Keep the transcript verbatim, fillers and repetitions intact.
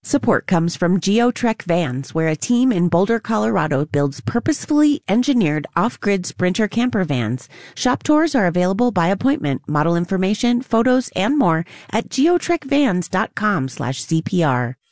Support comes from GeoTrek Vans, where a team in Boulder, Colorado builds purposefully engineered off-grid Sprinter camper vans. Shop tours are available by appointment. Model information, photos, and more at geotrekvans.com slash CPR.